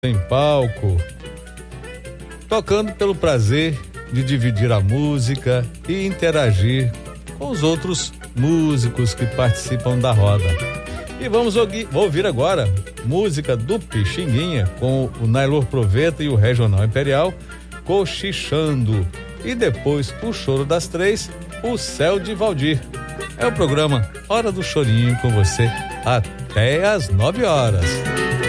em palco, tocando pelo prazer de dividir a música e interagir com os outros músicos que participam da roda. E vamos ouvir agora música do Pixinguinha com o Nailor Proveta e o Regional Imperial, Cochichando. E depois o Choro das Três, O Céu de Valdir. É o programa Hora do Chorinho com você até às 9 horas.